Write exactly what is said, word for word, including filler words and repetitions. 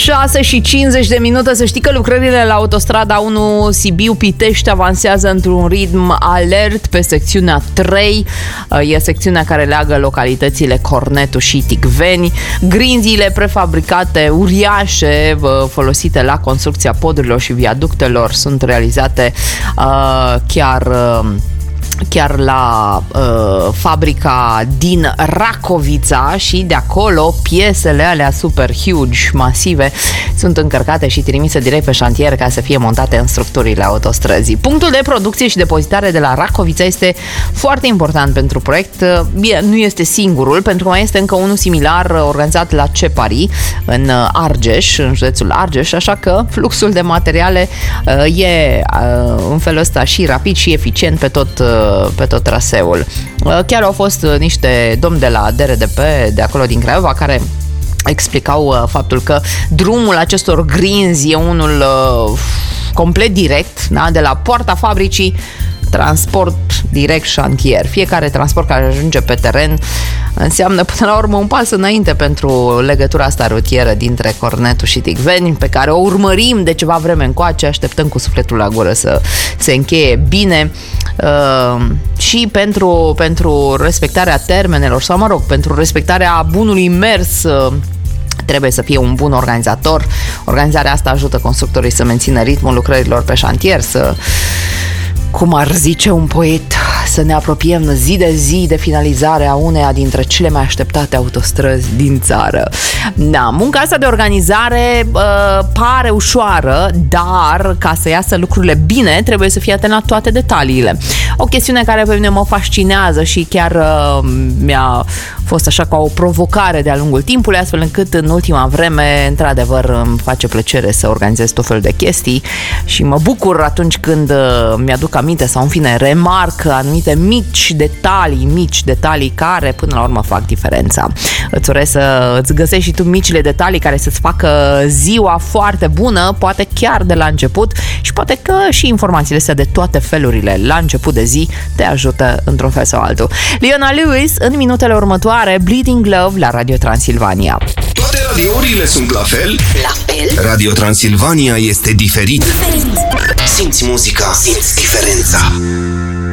șase și cincizeci de minute. Să știi că lucrările la autostrada unu Sibiu-Pitești avansează într-un ritm alert pe secțiunea trei. E secțiunea care leagă localitățile Cornetu și Ticveni. Grinzile prefabricate uriașe folosite la construcția podurilor și viaductelor sunt realizate uh, chiar... Uh, chiar la uh, fabrica din Racovița și de acolo piesele alea super huge, masive, sunt încărcate și trimise direct pe șantier ca să fie montate în structurile autostrăzii. Punctul de producție și depozitare de la Racovița este foarte important pentru proiect. Bine, nu este singurul, pentru că mai este încă unul similar organizat la Cepari, în Argeș, în județul Argeș, așa că fluxul de materiale uh, e uh, în felul ăsta și rapid și eficient pe tot uh, pe tot traseul. Chiar au fost niște domni de la D R D P de acolo din Craiova care explicau faptul că drumul acestor grinzi e unul complet direct, da? De la poarta fabricii, transport direct șantier. Fiecare transport care ajunge pe teren înseamnă până la urmă un pas înainte pentru legătura asta rutieră dintre Cornetu și Ticveni, pe care o urmărim de ceva vreme încoace, așteptăm cu sufletul la gură să se încheie bine uh, și pentru, pentru respectarea termenelor sau, mă rog, pentru respectarea bunului mers. Uh, Trebuie să fie un bun organizator. Organizarea asta ajută constructorii să mențină ritmul lucrărilor pe șantier, să, cum ar zice un poet, să ne apropiem zi de zi de finalizarea uneia dintre cele mai așteptate autostrăzi din țară. Da, munca asta de organizare uh, pare ușoară, dar ca să iasă lucrurile bine, trebuie să fie atent la toate detaliile. O chestiune care pe mine mă fascinează și chiar uh, mi-a fost așa ca o provocare de-a lungul timpului, astfel încât în ultima vreme, într-adevăr, îmi face plăcere să organizez tot felul de chestii și mă bucur atunci când uh, mi-aduc aminte sau, în fine, remarc anumite mici detalii, mici detalii care, până la urmă, fac diferența. Îți urez să îți găsești și tu micile detalii care să-ți facă ziua foarte bună, poate chiar de la început, și poate că și informațiile astea de toate felurile la început de zi te ajută într-un fel sau altul. Leona Lewis, în minutele următoare, Bleeding Love la Radio Transilvania. Toate radiourile sunt la fel? La fel? Radio Transilvania este diferit. Diferit. Simți muzica, simți diferența.